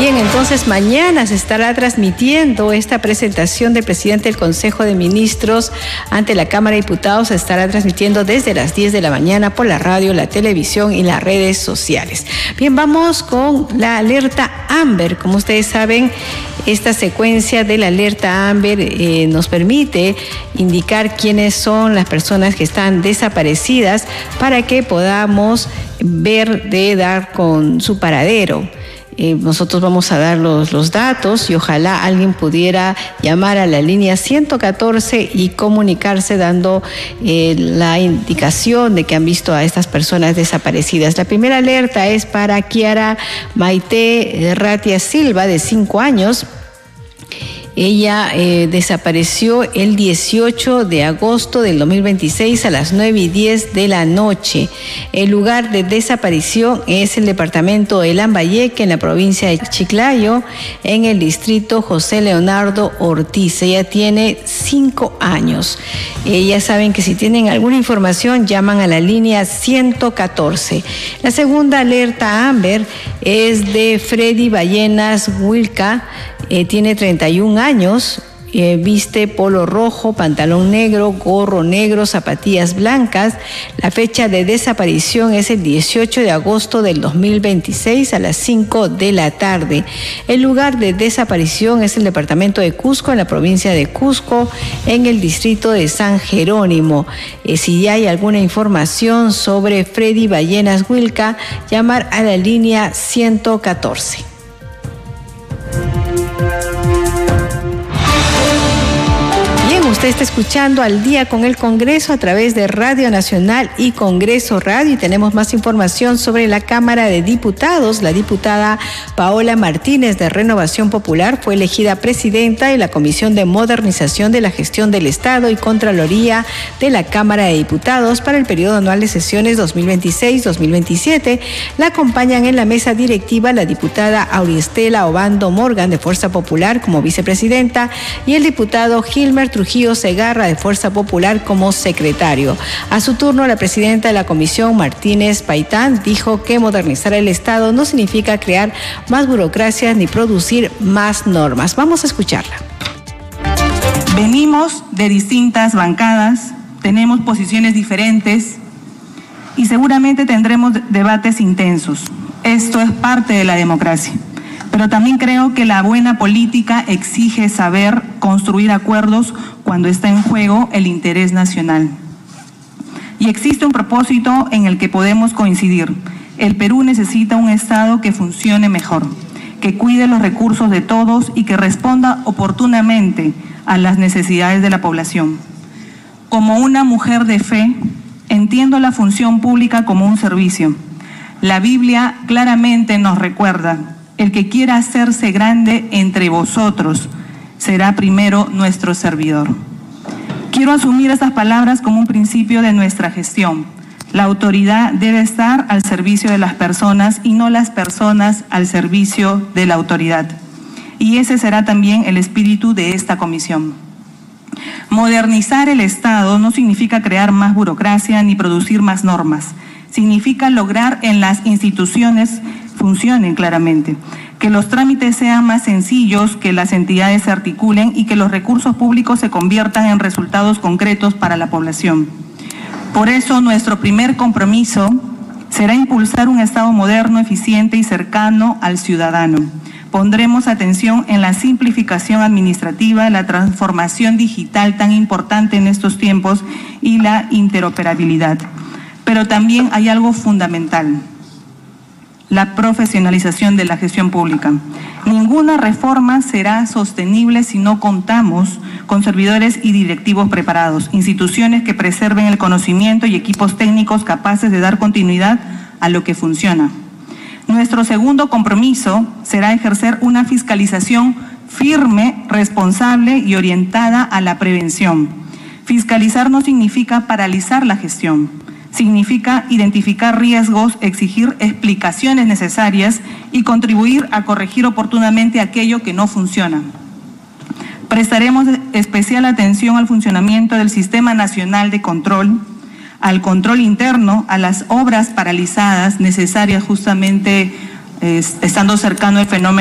Bien, entonces mañana se estará transmitiendo esta presentación del presidente del Consejo de Ministros ante la Cámara de Diputados. Se estará transmitiendo desde las 10 de la mañana por la radio, la televisión y las redes sociales. Bien, vamos con la alerta Amber. Como ustedes saben, esta secuencia de la alerta Amber nos permite indicar quiénes son las personas que están desaparecidas para que podamos dar con su paradero. Nosotros vamos a dar los datos y ojalá alguien pudiera llamar a la línea 114 y comunicarse dando la indicación de que han visto a estas personas desaparecidas. La primera alerta es para Kiara Maite Ratia Silva, de 5 años. Ella desapareció el 18 de agosto del 2026 a las 9:10 de la noche. El lugar de desaparición es el departamento de Lambayeque, en la provincia de Chiclayo, en el distrito José Leonardo Ortiz. Ella tiene 5 años. Ya saben que si tienen alguna información, llaman a la línea 114. La segunda alerta Amber es de Freddy Ballenas Wilca. Tiene 31 años, viste polo rojo, pantalón negro, gorro negro, zapatillas blancas. La fecha de desaparición es el 18 de agosto del 2026 a las 5 de la tarde. El lugar de desaparición es el departamento de Cusco, en la provincia de Cusco, en el distrito de San Jerónimo. Si hay alguna información sobre Freddy Ballenas Wilca, llamar a la línea 114. Usted está escuchando Al Día con el Congreso a través de Radio Nacional y Congreso Radio, y tenemos más información sobre la Cámara de Diputados. La diputada Paola Martínez, de Renovación Popular, fue elegida presidenta de la Comisión de Modernización de la Gestión del Estado y Contraloría de la Cámara de Diputados para el periodo anual de sesiones 2026-2027. La acompañan en la mesa directiva la diputada Auristela Obando Morgan, de Fuerza Popular, como vicepresidenta, y el diputado Gilmer Trujillo Segarra, de Fuerza Popular, como secretario. A su turno, la presidenta de la comisión, Martínez Paitán, dijo que modernizar el Estado no significa crear más burocracia ni producir más normas. Vamos a escucharla. Venimos de distintas bancadas, tenemos posiciones diferentes y seguramente tendremos debates intensos. Esto es parte de la democracia. Pero también creo que la buena política exige saber construir acuerdos cuando está en juego el interés nacional. Y existe un propósito en el que podemos coincidir. El Perú necesita un Estado que funcione mejor, que cuide los recursos de todos y que responda oportunamente a las necesidades de la población. Como una mujer de fe, entiendo la función pública como un servicio. La Biblia claramente nos recuerda: el que quiera hacerse grande entre vosotros será primero nuestro servidor. Quiero asumir estas palabras como un principio de nuestra gestión. La autoridad debe estar al servicio de las personas y no las personas al servicio de la autoridad. Y ese será también el espíritu de esta comisión. Modernizar el Estado no significa crear más burocracia ni producir más normas. Significa lograr en las instituciones funcionen claramente, que los trámites sean más sencillos, que las entidades se articulen y que los recursos públicos se conviertan en resultados concretos para la población. Por eso, nuestro primer compromiso será impulsar un Estado moderno, eficiente y cercano al ciudadano. Pondremos atención en la simplificación administrativa, la transformación digital tan importante en estos tiempos y la interoperabilidad. Pero también hay algo fundamental: la profesionalización de la gestión pública. Ninguna reforma será sostenible si no contamos con servidores y directivos preparados, instituciones que preserven el conocimiento y equipos técnicos capaces de dar continuidad a lo que funciona. Nuestro segundo compromiso será ejercer una fiscalización firme, responsable y orientada a la prevención. Fiscalizar no significa paralizar la gestión. Significa identificar riesgos, exigir explicaciones necesarias y contribuir a corregir oportunamente aquello que no funciona. Prestaremos especial atención al funcionamiento del Sistema Nacional de Control, al control interno, a las obras paralizadas necesarias justamente estando cercano al fenómeno